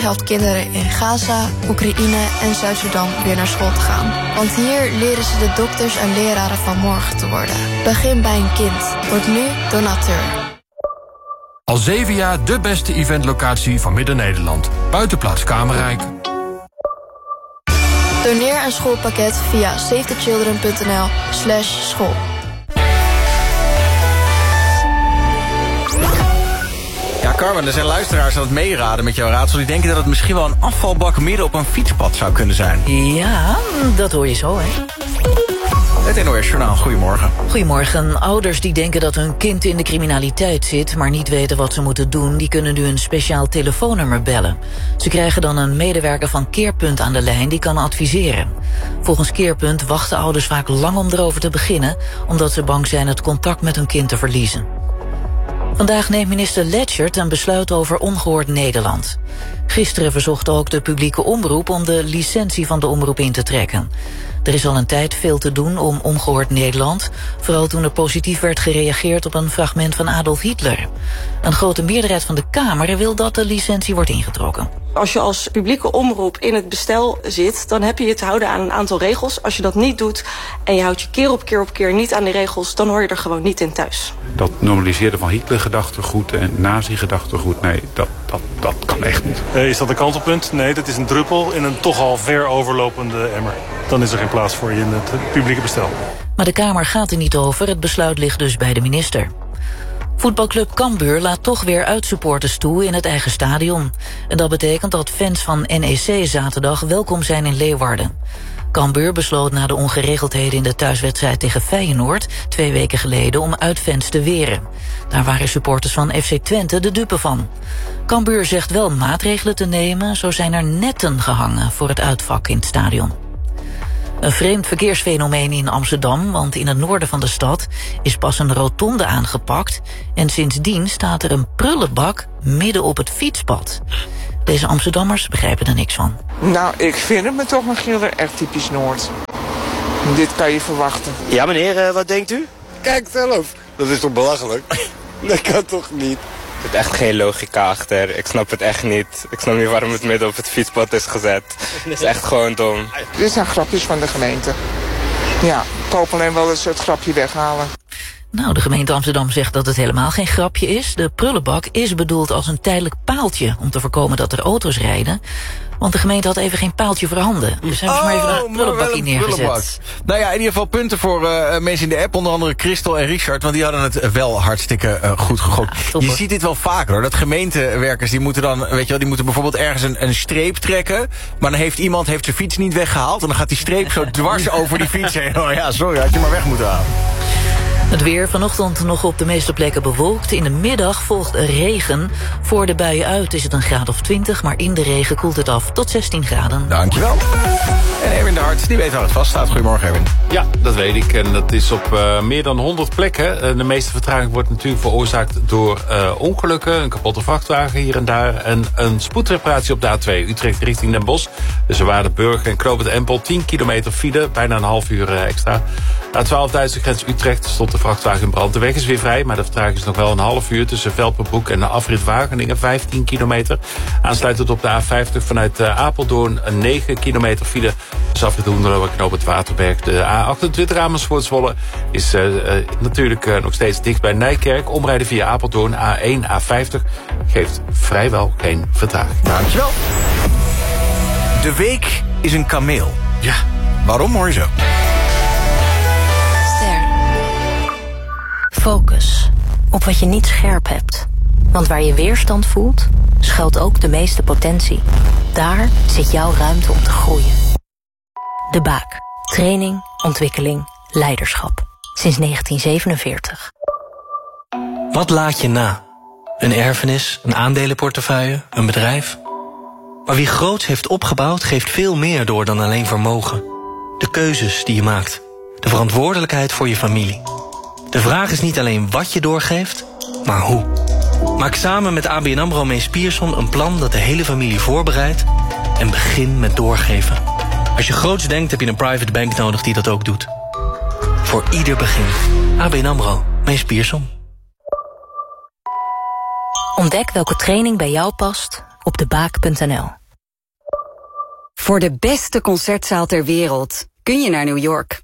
helpt kinderen in Gaza, Oekraïne en Zuid-Sudan weer naar school te gaan. Want hier leren ze de dokters en leraren van morgen te worden. Begin bij een kind. Word nu donateur. Al 7 jaar de beste eventlocatie van Midden-Nederland. Buitenplaats Kamerrijk. Doneer een schoolpakket via safetychildren.nl/school. Ja, Carmen, er zijn luisteraars aan het meeraden met jouw raadsel. Die denken dat het misschien wel een afvalbak midden op een fietspad zou kunnen zijn. Ja, dat hoor je zo, hè. Het NOS Journaal, goedemorgen. Goedemorgen. Ouders die denken dat hun kind in de criminaliteit zit, maar niet weten wat ze moeten doen, die kunnen nu een speciaal telefoonnummer bellen. Ze krijgen dan een medewerker van Keerpunt aan de lijn die kan adviseren. Volgens Keerpunt wachten ouders vaak lang om erover te beginnen, omdat ze bang zijn het contact met hun kind te verliezen. Vandaag neemt minister Leschert een besluit over Ongehoord Nederland. Gisteren verzocht ook de publieke omroep om de licentie van de omroep in te trekken. Er is al een tijd veel te doen om Ongehoord Nederland, vooral toen er positief werd gereageerd op een fragment van Adolf Hitler. Een grote meerderheid van de Kamer wil dat de licentie wordt ingetrokken. Als je als publieke omroep in het bestel zit, dan heb je je te houden aan een aantal regels. Als je dat niet doet en je houdt je keer op keer niet aan die regels, dan hoor je er gewoon niet in thuis. Dat normaliseren van Hitler-gedachtegoed en nazi-gedachtegoed, nee, dat kan echt niet. Is dat een kantelpunt? Nee, dat is een druppel in een toch al ver overlopende emmer. Dan is er geen plaats voor je in het publieke bestel. Maar de Kamer gaat er niet over, het besluit ligt dus bij de minister. Voetbalclub Cambuur laat toch weer uitsupporters toe in het eigen stadion. En dat betekent dat fans van NEC zaterdag welkom zijn in Leeuwarden. Cambuur besloot na de ongeregeldheden in de thuiswedstrijd tegen Feyenoord 2 weken geleden om uitfans te weren. Daar waren supporters van FC Twente de dupe van. Cambuur zegt wel maatregelen te nemen, zo zijn er netten gehangen voor het uitvak in het stadion. Een vreemd verkeersfenomeen in Amsterdam, want in het noorden van de stad is pas een rotonde aangepakt en sindsdien staat er een prullenbak midden op het fietspad. Deze Amsterdammers begrijpen er niks van. Nou, ik vind het me toch, Michiel, echt typisch Noord. Dit kan je verwachten. Ja, meneer, wat denkt u? Kijk zelf, dat is toch belachelijk? Dat kan toch niet? Er zit echt geen logica achter. Ik snap het echt niet. Ik snap niet waarom het midden op het fietspad is gezet. Het is echt gewoon dom. Dit zijn grapjes van de gemeente. Ja, ik hoop alleen wel dat ze het grapje weghalen. Nou, de gemeente Amsterdam zegt dat het helemaal geen grapje is. De prullenbak is bedoeld als een tijdelijk paaltje om te voorkomen dat er auto's rijden. Want de gemeente had even geen paaltje voorhanden. Dus hebben ze maar even een prullenbakje neergezet. Nou ja, in ieder geval punten voor mensen in de app. Onder andere Christel en Richard. Want die hadden het wel hartstikke goed gegokt. Ja, je ziet dit wel vaker hoor. Dat gemeentewerkers die moeten dan, weet je wel, die moeten bijvoorbeeld ergens een streep trekken. Maar dan heeft iemand zijn fiets niet weggehaald. En dan gaat die streep zo dwars over die fiets heen. Oh ja, sorry, had je maar weg moeten halen. Het weer vanochtend nog op de meeste plekken bewolkt. In de middag volgt regen. Voor de buien uit is het een graad of 20, maar in de regen koelt het af tot 16 graden. Dankjewel. En Erwin de Hart, die weet waar het vast staat. Goedemorgen, Erwin. Ja, dat weet ik. En dat is op meer dan 100 plekken. De meeste vertraging wordt natuurlijk veroorzaakt door ongelukken. Een kapotte vrachtwagen hier en daar. En een spoedreparatie op de A2 Utrecht richting Den Bosch. Tussen Waardenburg en Knoop het Empel. 10 kilometer file, bijna een half uur extra. Na 12 Duitse grens Utrecht stond de vrachtwagen in brand. De weg is weer vrij, maar de vertraging is nog wel een half uur... tussen Velperbroek en de afrit Wageningen, 15 kilometer. Aansluitend op de A50 vanuit Apeldoorn, een 9 kilometer file... tussen afrit Hoenderloo en Knoop het Waterberg. De A28 Amersfoort-Zwolle is natuurlijk nog steeds dicht bij Nijkerk. Omrijden via Apeldoorn, A1, A50... geeft vrijwel geen vertraging. Dankjewel. De week is een kameel. Ja, waarom hoor je zo? Focus op wat je niet scherp hebt. Want waar je weerstand voelt, schuilt ook de meeste potentie. Daar zit jouw ruimte om te groeien. De Baak. Training, ontwikkeling, leiderschap. Sinds 1947. Wat laat je na? Een erfenis, een aandelenportefeuille, een bedrijf? Maar wie groots heeft opgebouwd, geeft veel meer door dan alleen vermogen. De keuzes die je maakt. De verantwoordelijkheid voor je familie. De vraag is niet alleen wat je doorgeeft, maar hoe. Maak samen met ABN AMRO Mees Pierson een plan dat de hele familie voorbereidt en begin met doorgeven. Als je groots denkt, heb je een private bank nodig die dat ook doet. Voor ieder begin. ABN AMRO Mees Pierson. Ontdek welke training bij jou past op op debaak.nl. Voor de beste concertzaal ter wereld kun je naar New York.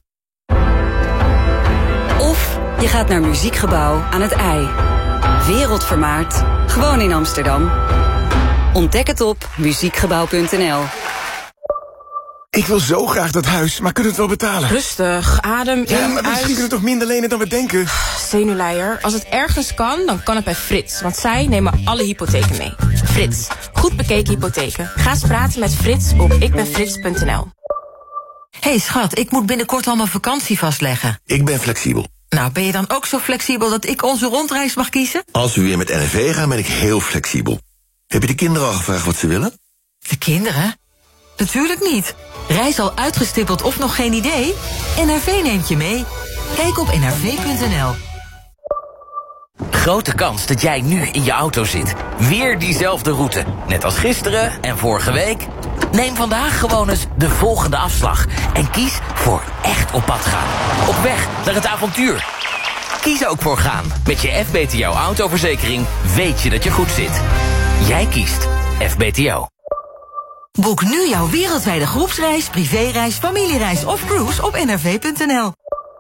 Of je gaat naar Muziekgebouw aan het IJ. Wereldvermaard, gewoon in Amsterdam. Ontdek het op muziekgebouw.nl. Ik wil zo graag dat huis, maar kunnen we het wel betalen? Rustig, adem in, ja, maar misschien kunnen we toch minder lenen dan we denken? Zenuwleier, als het ergens kan, dan kan het bij Frits. Want zij nemen alle hypotheken mee. Frits, goed bekeken hypotheken. Ga eens praten met Frits op ikbenfrits.nl. Hey schat, ik moet binnenkort al mijn vakantie vastleggen. Ik ben flexibel. Nou, ben je dan ook zo flexibel dat ik onze rondreis mag kiezen? Als we weer met NRV gaan, ben ik heel flexibel. Heb je de kinderen al gevraagd wat ze willen? De kinderen? Natuurlijk niet. Reis al uitgestippeld of nog geen idee? NRV neemt je mee. Kijk op nrv.nl. Grote kans dat jij nu in je auto zit. Weer diezelfde route. Net als gisteren en vorige week. Neem vandaag gewoon eens de volgende afslag. En kies voor echt op pad gaan. Op weg naar het avontuur. Kies ook voor gaan. Met je FBTO autoverzekering weet je dat je goed zit. Jij kiest FBTO. Boek nu jouw wereldwijde groepsreis, privéreis, familiereis of cruise op nrv.nl.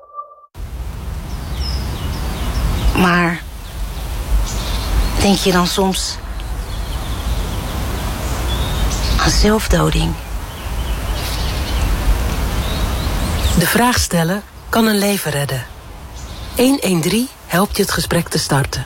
Maar denk je dan soms aan zelfdoding? De vraag stellen kan een leven redden. 113 helpt je het gesprek te starten.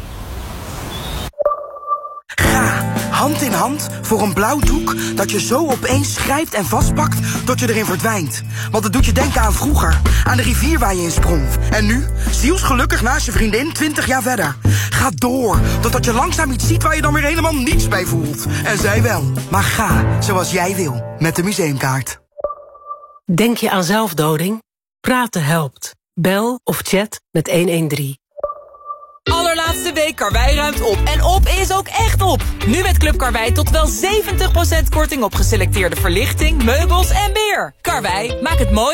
Ga hand in hand voor een blauw doek dat je zo opeens grijpt en vastpakt tot je erin verdwijnt. Want het doet je denken aan vroeger, aan de rivier waar je in sprong. En nu, zielsgelukkig naast je vriendin 20 jaar verder. Ga door, totdat je langzaam iets ziet waar je dan weer helemaal niets bij voelt. En zij wel. Maar ga zoals jij wil, met de museumkaart. Denk je aan zelfdoding? Praten helpt. Bel of chat met 113. Allerlaatste week Karwei ruimt op. En op is ook echt op. Nu met Club Karwei tot wel 70% korting op geselecteerde verlichting, meubels en meer. Karwei, maak het mooi.